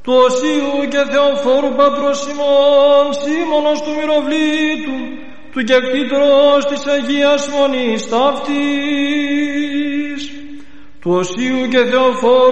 του Οσίου και Θεοφόρου Πατρός ημών, Σίμωνος του Μυροβλήτου, του κεκτήτρος της Αγίας Μονής ταύτης, του Οσίου και Θεοφόρου